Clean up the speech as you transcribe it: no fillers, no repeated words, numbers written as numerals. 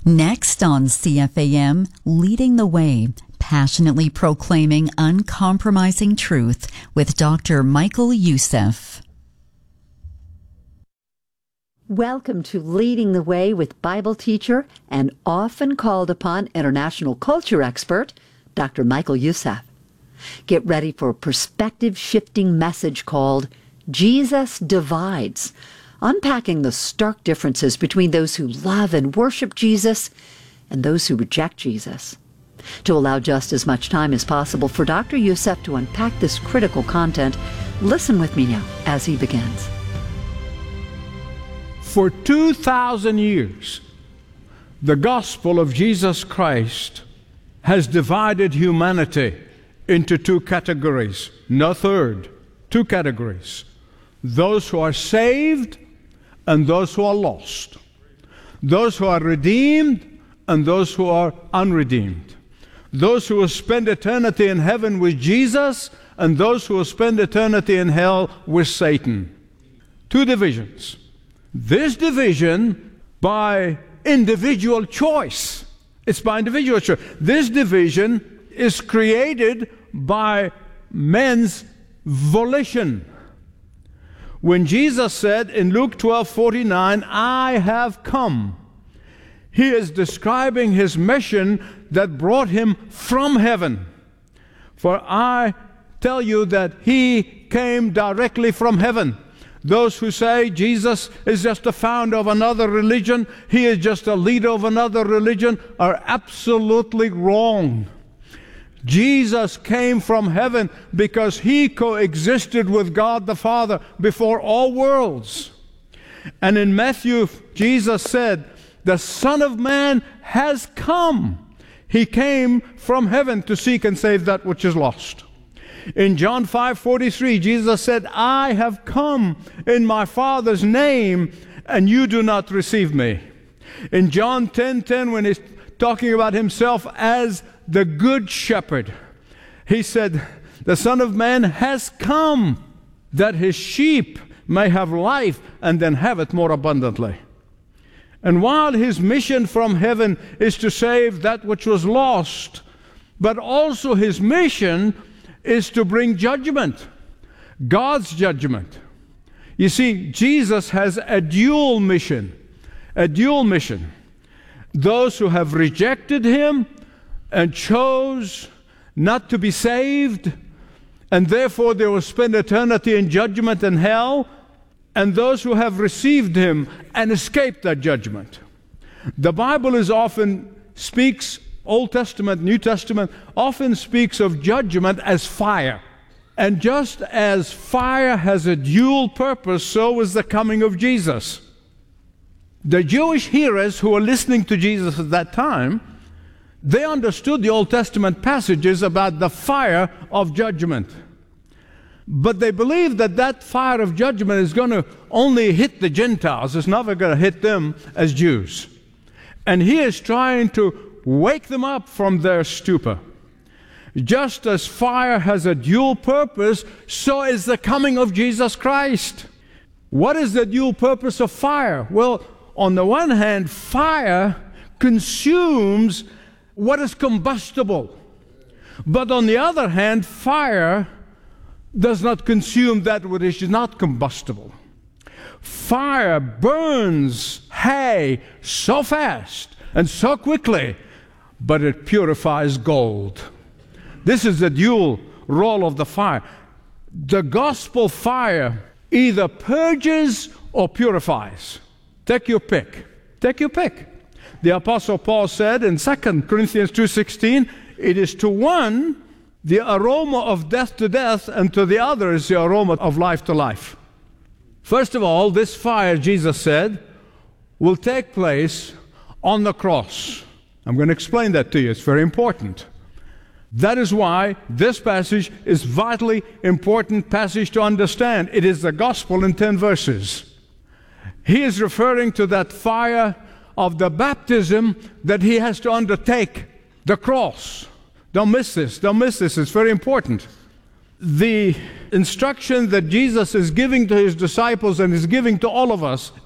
Next on CFAM, Leading the Way, passionately proclaiming uncompromising truth with Dr. Michael Youssef. Welcome to Leading the Way with Bible teacher and often called upon international culture expert, Dr. Michael Youssef. Get ready for a perspective-shifting message called Jesus Divides, unpacking the stark differences between those who love and worship Jesus and those who reject Jesus. To allow just as much time as possible for Dr. Youssef to unpack this critical content, listen with me now as he begins. For 2,000 years, the gospel of Jesus Christ has divided humanity into two categories, no third, two categories. Those who are saved and those who are lost. Those who are redeemed and those who are unredeemed. Those who will spend eternity in heaven with Jesus and those who will spend eternity in hell with Satan. Two divisions. This division by individual choice. It's by individual choice. This division is created by men's volition. When Jesus said in Luke 12:49, I have come, he is describing his mission that brought him from heaven. For I tell you that he came directly from heaven. Those who say Jesus is just a founder of another religion, he is just a leader of another religion, are absolutely wrong. Jesus came from heaven because he coexisted with God the Father before all worlds. And in Matthew, Jesus said, the Son of Man has come. He came from heaven to seek and save that which is lost. In John 5:43, Jesus said, I have come in my Father's name, and you do not receive me. In John 10:10, when he's talking about himself as the good shepherd, he said, the Son of Man has come that his sheep may have life and then have it more abundantly. And while his mission from heaven is to save that which was lost, but also his mission is to bring judgment, God's judgment. You see, Jesus has a dual mission, Those who have rejected him and chose not to be saved, and therefore they will spend eternity in judgment and hell, and those who have received him and escaped that judgment. The Bible often speaks, Old Testament, New Testament, often speaks of judgment as fire. And just as fire has a dual purpose, so is the coming of Jesus. The Jewish hearers who were listening to Jesus at that time, they understood the Old Testament passages about the fire of judgment. But they believed that that fire of judgment is going to only hit the Gentiles. It's never going to hit them as Jews. And he is trying to wake them up from their stupor. Just as fire has a dual purpose, so is the coming of Jesus Christ. What is the dual purpose of fire? Well, on the one hand, fire consumes what is combustible. But on the other hand, fire does not consume that which is not combustible. Fire burns hay so fast and so quickly, but it purifies gold. This is the dual role of the fire. The gospel fire either purges or purifies. Take your pick. Take your pick. The Apostle Paul said in 2 Corinthians 2:16, it is to one the aroma of death to death, and to the other is the aroma of life to life. First of all, this fire, Jesus said, will take place on the cross. I'm going to explain that to you. It's very important. That is why this passage is vitally important passage to understand. It is the gospel in 10 verses. He is referring to that fire of the baptism that he has to undertake, the cross. Don't miss this. Don't miss this. It's very important. The instruction that Jesus is giving to his disciples and is giving to all of us